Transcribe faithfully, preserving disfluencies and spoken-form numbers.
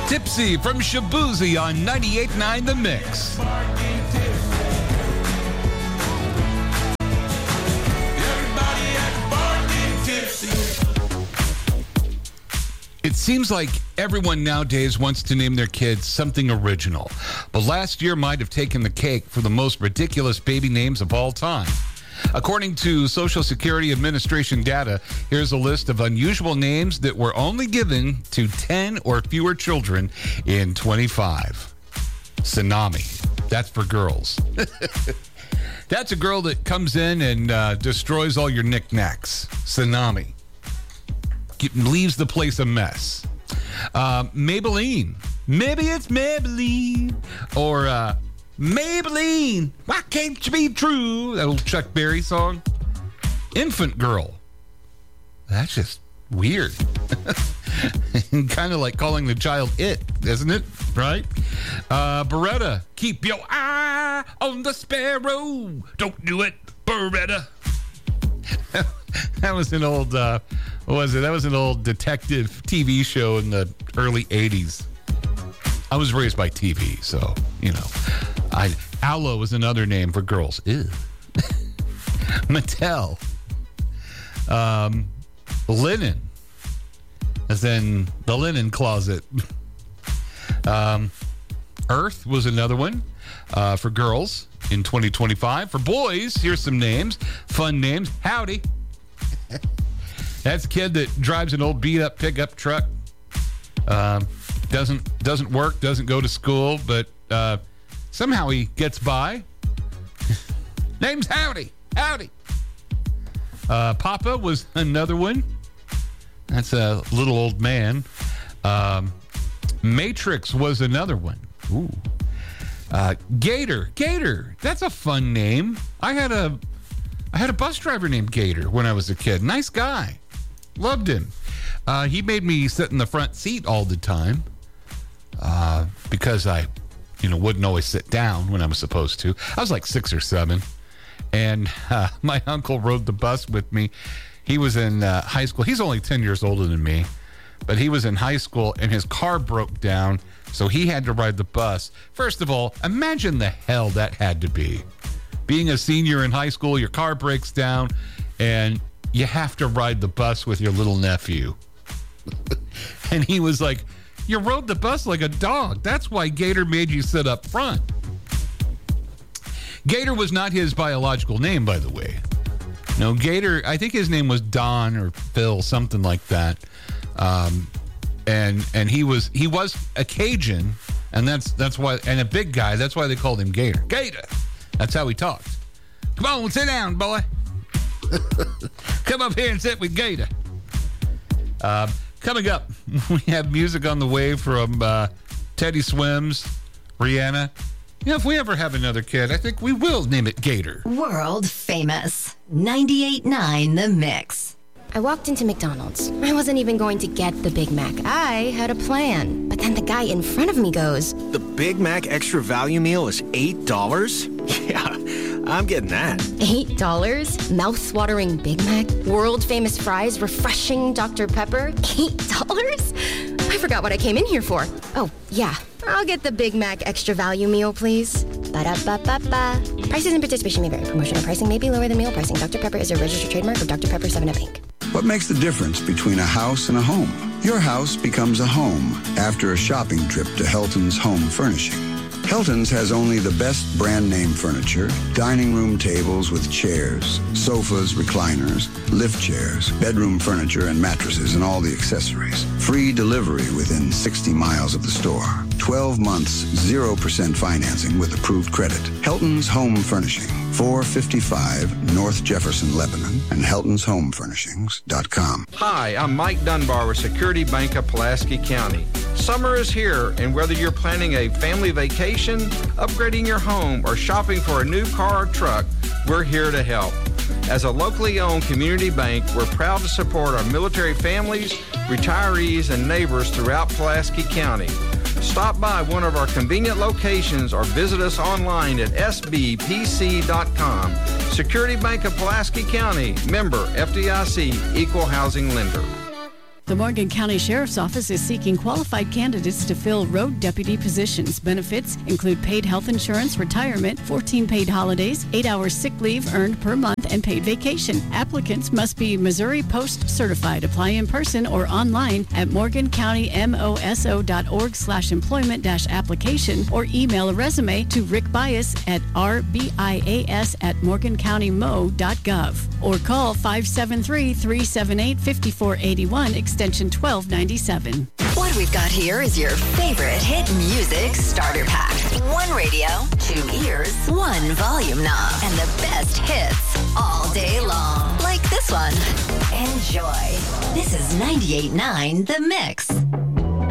Tipsy from Shaboozey on ninety-eight point nine The Mix. It seems like everyone nowadays wants to name their kids something original. But last year might have taken the cake for the most ridiculous baby names of all time. According to Social Security Administration data, here's a list of unusual names that were only given to ten or fewer children in twenty-five. Tsunami. That's for girls. That's a girl that comes in and uh, destroys all your knickknacks. Tsunami. Leaves the place a mess. Uh, Maybelline. Maybe it's Maybelline. Or uh, Maybelline. Why can't you be true? That old Chuck Berry song. Infant Girl. That's just weird. Kind of like calling the child it, isn't it? Right? Uh, Beretta. Keep your eye on the sparrow. Don't do it, Beretta. That was an old, uh, what was it? That was an old detective T V show in the early eighties. I was raised by T V, so, you know. I Aloe was another name for girls. Ew. Mattel. Um, linen. As in the linen closet. um, Earth was another one uh, for girls in twenty twenty-five. For boys, here's some names. Fun names. Howdy. That's a kid that drives an old beat-up pickup truck. Uh, doesn't doesn't work, doesn't go to school, but uh, somehow he gets by. Name's Howdy. Howdy. Uh, Papa was another one. That's a little old man. Um, Matrix was another one. Ooh. Uh, Gator. Gator. That's a fun name. I had a I had a bus driver named Gator when I was a kid. Nice guy. Loved him. Uh, he made me sit in the front seat all the time uh, because I, you know, wouldn't always sit down when I was supposed to. I was like six or seven. And uh, my uncle rode the bus with me. He was in uh, high school. He's only ten years older than me. But he was in high school and his car broke down. So he had to ride the bus. First of all, imagine the hell that had to be. Being a senior in high school, your car breaks down and you have to ride the bus with your little nephew. And he was like, you rode the bus like a dog. That's why Gator made you sit up front. Gator was not his biological name, by the way. No, Gator, I think his name was Don or Phil, something like that. Um, and and he was he was a Cajun, and that's that's why, and a big guy. That's why they called him Gator. Gator. That's how he talked. Come on, sit down, boy. Come up here and sit with Gator. Uh, coming up, we have music on the way from uh, Teddy Swims, Rihanna. You know, if we ever have another kid, I think we will name it Gator. World famous. ninety-eight point nine The Mix. I walked into McDonald's. I wasn't even going to get the Big Mac. I had a plan. But then the guy in front of me goes, "The Big Mac Extra Value Meal is eight dollars? Yeah, I'm getting that." eight dollars? Mouth-watering Big Mac? World-famous fries? Refreshing Doctor Pepper? eight dollars? I forgot what I came in here for. Oh, yeah. I'll get the Big Mac Extra Value Meal, please. Ba-da-ba-ba-ba. Prices and participation may vary. Promotional pricing may be lower than meal pricing. Doctor Pepper is a registered trademark of Doctor Pepper seven up Incorporated. What makes the difference between a house and a home? Your house becomes a home after a shopping trip to Helton's Home Furnishing. Helton's has only the best brand name furniture, dining room tables with chairs, sofas, recliners, lift chairs, bedroom furniture, and mattresses, and all the accessories. Free delivery within sixty miles of the store. twelve months, zero percent financing with approved credit. Helton's Home Furnishing, four fifty-five North Jefferson, Lebanon, and heltons home furnishings dot com. Hi, I'm Mike Dunbar with Security Bank of Pulaski County. Summer is here, and whether you're planning a family vacation, upgrading your home, or shopping for a new car or truck, we're here to help. As a locally owned community bank, we're proud to support our military families, retirees, and neighbors throughout Pulaski County. Stop by one of our convenient locations or visit us online at s b p c dot com. Security Bank of Pulaski County, member F D I C, Equal Housing Lender. The Morgan County Sheriff's Office is seeking qualified candidates to fill road deputy positions. Benefits include paid health insurance, retirement, fourteen paid holidays, eight hours sick leave earned per month, and paid vacation. Applicants must be Missouri Post certified. Apply in person or online at morgancountymoso.org slash employment dash application or email a resume to Rick Bias at rbias at morgancountymo.gov or call five seven three, three seven eight, five four eight one extension twelve ninety-seven. What we've got here is your favorite hit music starter pack. One radio, two ears, one volume knob, and the best hits all day long. Like this one. Enjoy. This is ninety-eight point nine The Mix.